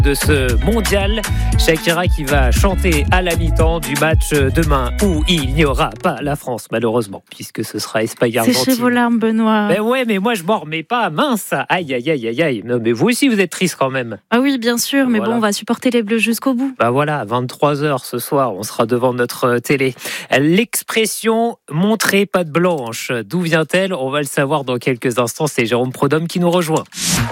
de ce mondial. Shakira qui va chanter à la mi-temps du match demain où il n'y aura pas la France, malheureusement, puisque ce sera Espagne-Argentine. Séchez vos larmes, Benoît. Ben ouais, mais moi je m'en remets pas, mince. Aïe, aïe, aïe, aïe, aïe. Non, mais vous aussi vous êtes triste quand même. Ah oui, bien sûr, mais voilà. bon, on va supporter les Bleus jusqu'au bout. Bah voilà, à 23h ce soir, on sera devant notre télé. L'expression « montrer patte blanche », d'où vient-elle ? On va le savoir dans quelques instants. C'est Jérôme Prodhomme qui nous rejoint.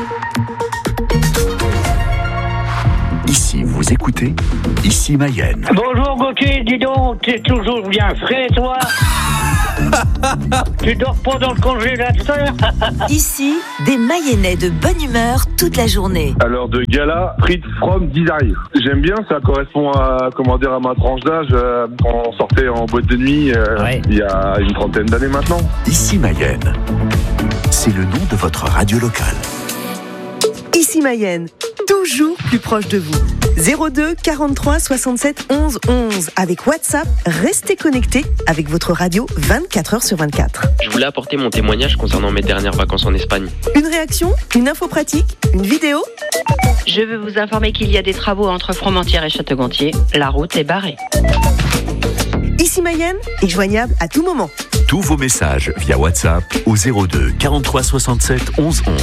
Ici, vous écoutez, ici Mayenne. Bonjour Gauthier, dis donc, t'es toujours bien frais toi. Tu dors pas dans le congélateur? Ici, des Mayennais de bonne humeur toute la journée. Alors de gala, frites, from, desire. J'aime bien, ça correspond à ma tranche d'âge quand on sortait en boîte de nuit il y a une trentaine d'années maintenant. Ici Mayenne, c'est le nom de votre radio locale. Ici Mayenne, toujours plus proche de vous. 02 43 67 11 11. Avec WhatsApp, restez connectés avec votre radio 24h sur 24. Je voulais apporter mon témoignage concernant mes dernières vacances en Espagne. Une réaction, une info pratique, une vidéo. Je veux vous informer qu'il y a des travaux entre Fromentieres et Château-Gontier. La route est barrée. Ici Mayenne est joignable à tout moment. Tous vos messages via WhatsApp au 02 43 67 11 11.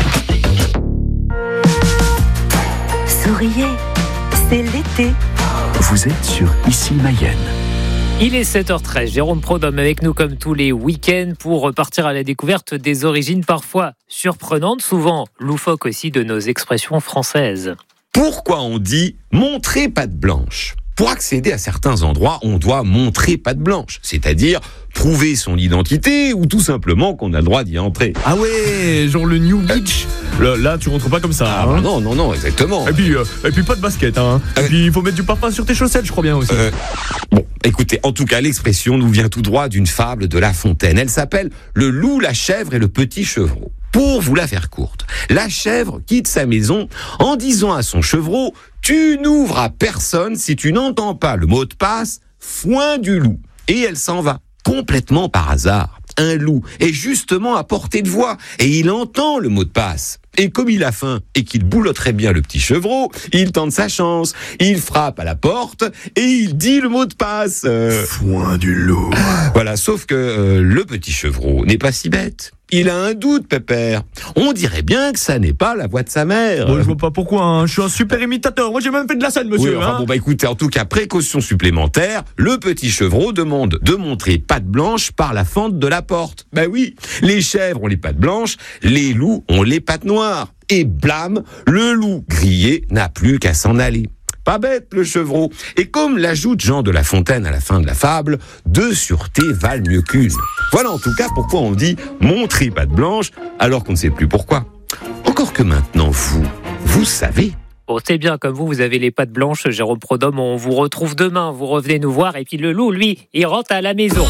Souriez, c'est l'été. Vous êtes sur Ici Mayenne. Il est 7h13, Jérôme Prodhomme avec nous comme tous les week-ends pour repartir à la découverte des origines parfois surprenantes, souvent loufoques aussi, de nos expressions françaises. Pourquoi on dit « montrer patte blanche » ? Pour accéder à certains endroits, on doit montrer patte blanche, c'est-à-dire prouver son identité ou tout simplement qu'on a le droit d'y entrer. Ah ouais, genre le New Beach. Là, tu rentres pas comme ça. Ah bah non, exactement. Et puis pas de basket, hein. Et puis il faut mettre du parfum sur tes chaussettes, je crois bien aussi. Bon, écoutez, en tout cas, l'expression nous vient tout droit d'une fable de La Fontaine. Elle s'appelle « Le loup, la chèvre et le petit chevreau ». Pour vous la faire courte, la chèvre quitte sa maison en disant à son chevreau « Tu n'ouvres à personne si tu n'entends pas le mot de passe, foin du loup ». Et elle s'en va, complètement par hasard. Un loup est justement à portée de voix et il entend le mot de passe. Et comme il a faim et qu'il boulotterait bien le petit chevreau, il tente sa chance. Il frappe à la porte et il dit le mot de passe. Foin du loup. Voilà, sauf que le petit chevreau n'est pas si bête. Il a un doute, pépère. On dirait bien que ça n'est pas la voix de sa mère. Bon, je vois pas pourquoi, hein. Je suis un super imitateur. Moi, j'ai même fait de la scène, monsieur. Oui, enfin, écoutez, en tout cas, précaution supplémentaire, le petit chevreau demande de montrer patte blanche par la fente de la porte. Ben oui, les chèvres ont les pattes blanches, les loups ont les pattes noires. Et blâme, le loup grillé n'a plus qu'à s'en aller. Pas bête, le chevreau. Et comme l'ajoute Jean de La Fontaine à la fin de la fable, 2 sûretés valent mieux qu'une. Voilà en tout cas pourquoi on dit « montrer patte blanche » alors qu'on ne sait plus pourquoi. Encore que maintenant, vous savez. Bon, c'est bien, comme vous avez les pattes blanches, Jérôme Prodhomme, on vous retrouve demain, vous revenez nous voir, et puis le loup, lui, il rentre à la maison.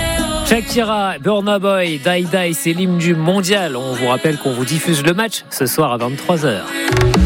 Shakira, Burna Boy, Die Die, c'est l'hymne du mondial. On vous rappelle qu'on vous diffuse le match ce soir à 23h.